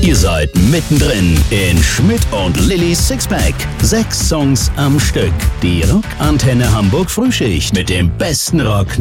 Ihr seid mittendrin in Schmidt und Lillys Sixpack. 6 Songs am Stück. Die Rockantenne Hamburg Frühschicht mit dem besten Rock